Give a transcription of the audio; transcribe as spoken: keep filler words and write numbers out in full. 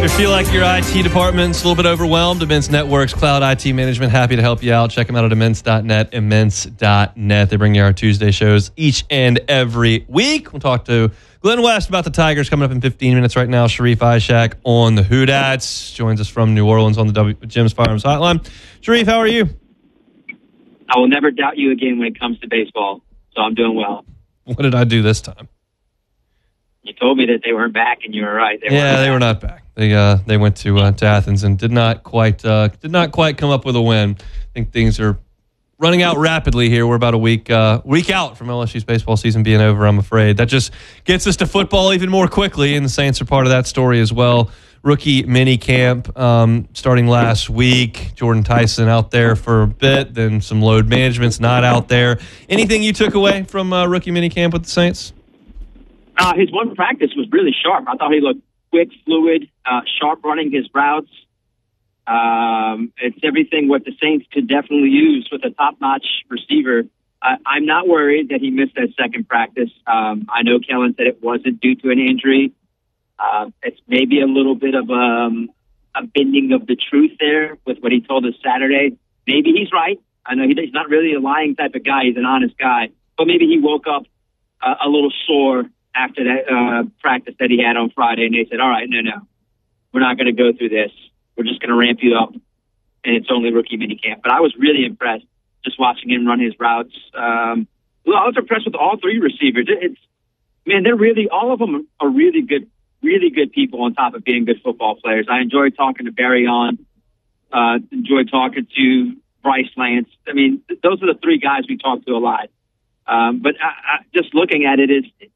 You feel like your I T department's a little bit overwhelmed? Immense Networks Cloud I T Management, happy to help you out. Check them out at immense dot net, immense dot net. They bring you our Tuesday shows each and every week. We'll talk to Glenn West about the Tigers coming up in fifteen minutes right now. Sharif Ishak on the Hoodats joins us from New Orleans on the w- Jim's Firearms Hotline. Sharif, how are you? I will never doubt you again when it comes to baseball, so I'm doing well. What did I do this time? You told me that they weren't back, and you were right. They yeah, weren't they back. were not back. They uh, they went to uh, to Athens and did not quite uh, did not quite come up with a win. I think things are running out rapidly here. We're about a week uh, week out from L S U's baseball season being over, I'm afraid. That just gets us to football even more quickly, and the Saints are part of that story as well. Rookie mini camp um, starting last week. Jordan Tyson out there for a bit, then some load management's not out there. Anything you took away from uh, rookie mini camp with the Saints? Uh, his one practice was really sharp. I thought he looked quick, fluid, uh, sharp running his routes. Um, it's everything what the Saints could definitely use with a top-notch receiver. Uh, I'm not worried that he missed that second practice. Um, I know Kellen said it wasn't due to an injury. Uh, it's maybe a little bit of um, a bending of the truth there with what he told us Saturday. Maybe he's right. I know he, he's not really a lying type of guy. He's an honest guy. But maybe he woke up uh, a little sore after that uh, practice that he had on Friday, and they said, all right, no, no, we're not going to go through this. We're just going to ramp you up, and it's only rookie minicamp. But I was really impressed just watching him run his routes. Um, well, I was impressed with all three receivers. It, it's man, they're really all of them are really good, really good people on top of being good football players. I enjoyed talking to Barry on, uh, enjoyed talking to Bryce Lance. I mean, th- those are the three guys we talked to a lot. Um, but I, I, just looking at it is